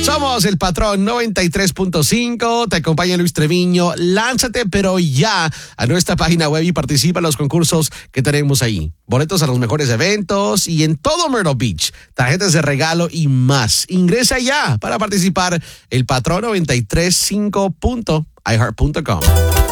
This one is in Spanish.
Somos el Patrón 93.5, te acompaña Luis Treviño. Lánzate, pero ya, a nuestra página web y participa en los concursos que tenemos ahí. Boletos a los mejores eventos y en todo Myrtle Beach, tarjetas de regalo y más. Ingresa ya para participar el Patrón 93.5.iheart.com.